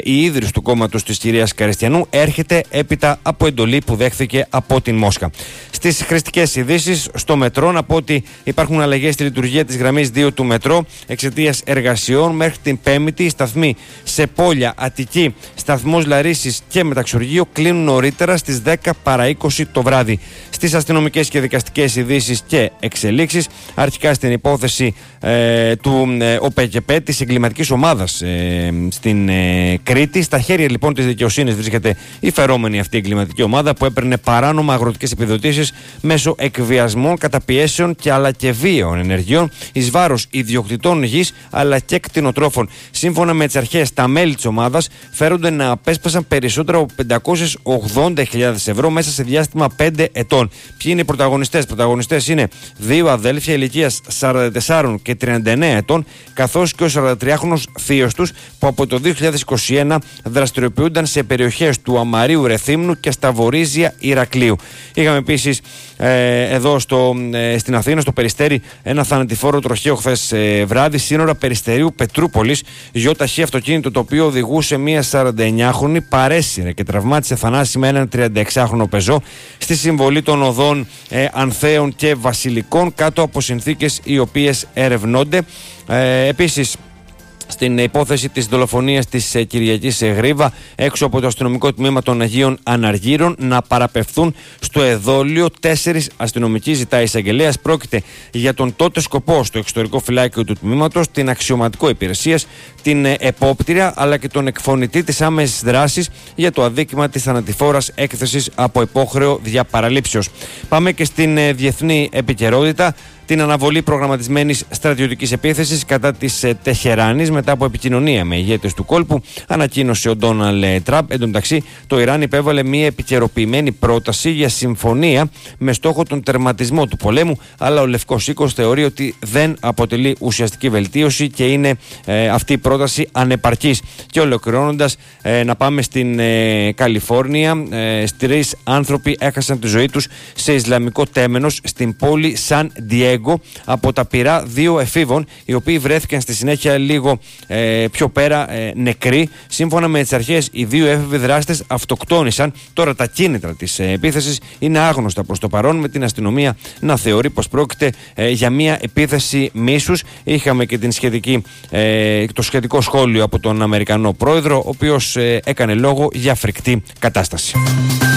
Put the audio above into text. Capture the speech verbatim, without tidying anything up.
η ίδρυση του κόμματος της κυρίας Καριστιανού έρχεται έπειτα από εντολή που δέχθηκε από την Μόσχα. Στις χρηστικές ειδήσεις, στο μετρό, να πω ότι υπάρχουν αλλαγές στη λειτουργία της γραμμής δύο του μετρό εξαιτίας εργασιών. Μέχρι την Πέμπτη, οι σταθμοί σε Πόλια, Αττική, σταθμός Λαρίσης και Μεταξουργείο κλείνουν νωρίτερα στις δέκα παρά είκοσι το βράδυ. Στις αστυνομικές και δικαστικές ειδήσεις και εξελίξεις, αρχικά στην υπόθεση ε, του ε, ΟΠΕΚΕΠΕ, της εγκληματικής ομάδας ε, στην ε, Κρήτη. Στα χέρια λοιπόν της δικαιοσύνης βρίσκεται η φερόμενη αυτή εγκληματική ομάδα που έπαιρνε παράνομα αγροτικές επιδοτήσεις μέσω εκβιασμών, καταπιέσεων και αλλά και βίαιων ενεργειών εις βάρος ιδιοκτητών γης αλλά και κτηνοτρόφων. Σύμφωνα με τις αρχές, τα μέλη της ομάδας φέρονται να απέσπασαν περισσότερο από πεντακόσιες ογδόντα χιλιάδες ευρώ μέσα σε διάστημα πέντε ετών. Ποιοι είναι οι πρωταγωνιστές? Οι πρωταγωνιστές είναι δύο αδέλφια ηλικίας σαράντα τέσσερα και τριάντα εννέα ετών, καθώς και ο σαραντατριάχρονος θείος τους που από το δύο χιλιάδες είκοσι ένα δραστηριοποιούνταν σε περιοχές του Αμαρίου Ρεθύμνου και στα Βορίζια Ηρακλείου. Είχαμε επίσης ε, εδώ στο, ε, στην Αθήνα, στο Περιστέρι, ένα θανατηφόρο τροχαίο χθες ε, βράδυ, σύνορα Περιστερίου Πετρούπολης. Γιοταχή αυτοκίνητο το οποίο οδηγούσε μία σαρανταεννιάχρονη παρέσυρε και τραυμάτισε θανάσιμα έναν τριανταεξάχρονο πεζό στη συμβολή των οδών ε, Ανθέων και Βασιλικών κάτω από συνθήκες οι οποίες ερευνώνται. Ε, επίσης, στην υπόθεση της δολοφονίας της ε, Κυριακής ε, Γρήβα, έξω από το αστυνομικό τμήμα των Αγίων Αναργύρων, να παραπευθούν στο εδόλιο τέσσερις αστυνομικοί, ζητάει η εισαγγελέας. Πρόκειται για τον τότε σκοπό στο εξωτερικό φυλάκιο του τμήματος, την αξιωματικό υπηρεσίας, την ε, επόπτρια αλλά και τον εκφωνητή της άμεσης δράσης για το αδίκημα της θανατηφόρας έκθεσης από υπόχρεο διαπαραλήψεως. Πάμε και στην ε, διεθνή επικαιρότητα. Την αναβολή προγραμματισμένης στρατιωτικής επίθεσης κατά της ε, Τεχεράνης μετά από επικοινωνία με ηγέτες του κόλπου, ανακοίνωσε ο Ντόναλντ Τραμπ. Εν τω μεταξύ, το Ιράν υπέβαλε μια επικαιροποιημένη πρόταση για συμφωνία με στόχο τον τερματισμό του πολέμου, αλλά ο Λευκός Οίκος θεωρεί ότι δεν αποτελεί ουσιαστική βελτίωση και είναι ε, αυτή η πρόταση ανεπαρκής. Και ολοκληρώνοντας, ε, να πάμε στην ε, Καλιφόρνια. Ε, τρεις άνθρωποι έχασαν τη ζωή τους σε Ισλαμικό τέμενος στην πόλη Σαν Ντιέγκο από τα πυρά δύο εφήβων, οι οποίοι βρέθηκαν στη συνέχεια λίγο ε, πιο πέρα ε, νεκροί. Σύμφωνα με τις αρχές, οι δύο έφηβοι δράστες αυτοκτόνησαν. Τώρα τα κίνητρα της ε, επίθεσης είναι άγνωστα προς το παρόν, με την αστυνομία να θεωρεί πως πρόκειται ε, για μια επίθεση μίσους. Είχαμε και την σχετική, ε, το σχετικό σχόλιο από τον Αμερικανό πρόεδρο, ο οποίος ε, έκανε λόγο για φρικτή κατάσταση.